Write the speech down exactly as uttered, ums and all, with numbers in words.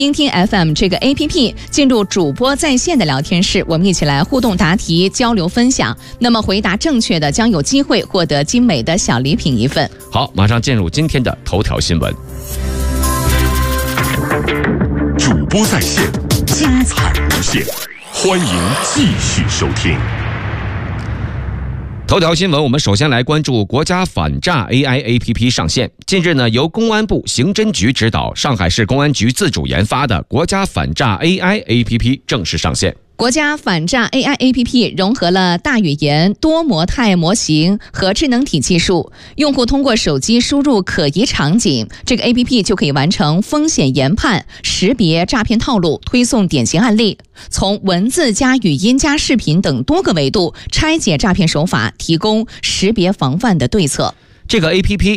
听听 F M 这个 A P P 进入主播在线的聊天室，我们一起来互动答题、交流分享。那么回答正确的将有机会获得精美的小礼品一份。 好，马上进入今天的头条新闻。 主播在线，精彩无限，欢迎继续收听。 头条新闻，我们首先来关注国家反诈 A I A P P 上线。近日呢，由公安部刑侦局指导，上海市公安局自主研发的国家反诈 A I A P P 正式上线。 国家反诈 A I A P P 融合了大语言、多模态模型和智能体技术，用户通过手机输入可疑场景，这个 A P P 就可以完成风险研判、识别诈骗套路、推送典型案例，从文字加语音加视频等多个维度拆解诈骗手法，提供识别防范的对策。 这个 A P P